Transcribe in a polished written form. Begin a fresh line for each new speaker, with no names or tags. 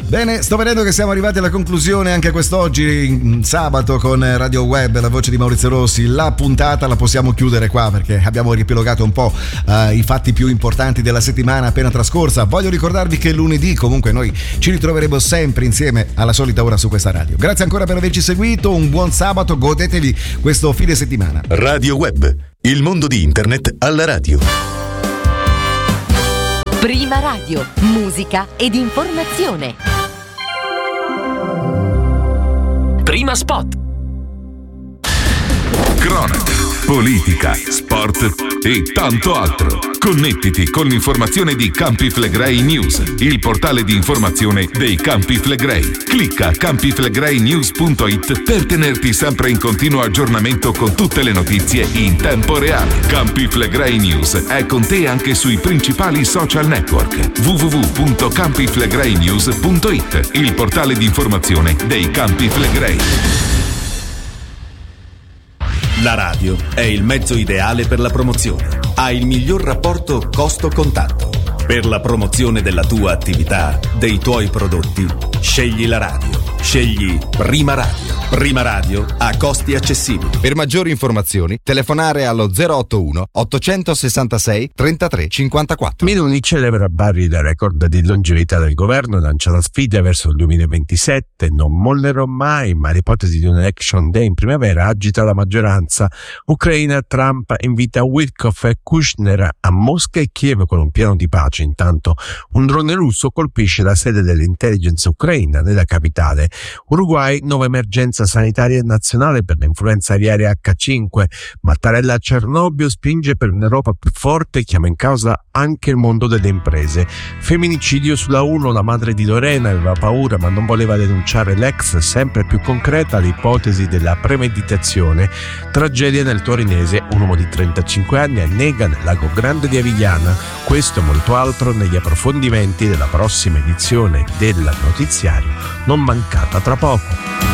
Bene, sto vedendo che siamo arrivati alla conclusione anche quest'oggi, sabato, con Radio Web, la voce di Maurizio Rossi. La puntata la possiamo chiudere qua perché abbiamo riepilogato un po' i fatti più importanti della settimana appena trascorsa. Voglio ricordarvi che lunedì comunque noi ci ritroveremo sempre insieme alla solita ora su questa radio. Grazie ancora per averci seguito, un buon sabato, godetevi questo fine settimana.
Radio Web, il mondo di internet alla radio.
Prima Radio, musica ed informazione.
Prima Spot.
Cronaca, politica, sport e tanto altro. Connettiti con l'informazione di Campi Flegrei News, il portale di informazione dei Campi Flegrei. Clicca campiflegreinews.it per tenerti sempre in continuo aggiornamento con tutte le notizie in tempo reale. Campi Flegrei News è con te anche sui principali social network. www.campiflegreinews.it, il portale di informazione dei Campi Flegrei.
La radio è il mezzo ideale per la promozione. Ha il miglior rapporto costo-contatto. Per la promozione della tua attività, dei tuoi prodotti, scegli la radio. Scegli Prima Radio. Prima Radio a costi accessibili.
Per maggiori informazioni, telefonare allo 081 866 33 54.
Meloni celebra Barry da record di longevità del governo, lancia la sfida verso il 2027, non mollerò mai, ma l'ipotesi di un election day in primavera agita la maggioranza. Ucraina, Trump invita Witkoff e Kushner a Mosca e Kiev con un piano di pace. Intanto un drone russo colpisce la sede dell'intelligence ucraina nella capitale. Uruguay, nuova emergenza sanitaria nazionale per l'influenza aviaria H5. Mattarella a Cernobbio spinge per un'Europa più forte e chiama in causa anche il mondo delle imprese. Femminicidio sulla 1, la madre di Lorena aveva paura ma non voleva denunciare l'ex, sempre più concreta l'ipotesi della premeditazione. Tragedia nel torinese, un uomo di 35 anni annega nel lago Grande di Avigliana. Questo e molto altro negli approfondimenti della prossima edizione del notiziario, non mancata tra poco.